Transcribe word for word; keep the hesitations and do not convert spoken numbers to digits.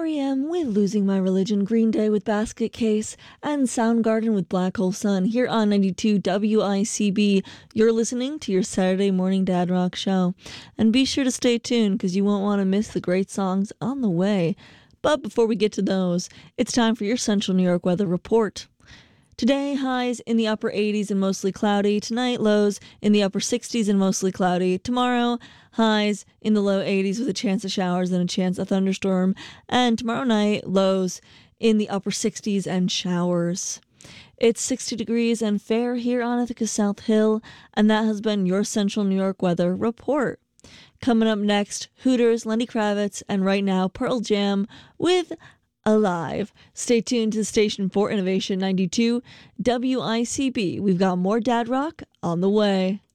R E M with Losing My Religion, Green Day with Basket Case, and Soundgarden with Black Hole Sun here on ninety-two W I C B. You're listening to your Saturday morning dad rock show. And be sure to stay tuned because you won't want to miss the great songs on the way. But before we get to those, it's time for your Central New York weather report. Today, highs in the upper eighties and mostly cloudy. Tonight, lows in the upper sixties and mostly cloudy. Tomorrow, highs in the low eighties with a chance of showers and a chance of thunderstorm. And tomorrow night, lows in the upper sixties and showers. It's sixty degrees and fair here on Ithaca South Hill, and that has been your Central New York weather report. Coming up next, Hooters, Lenny Kravitz, and right now, Pearl Jam with Alive. Stay tuned to the station for Innovation ninety-two W I C B. We've got more dad rock on the way.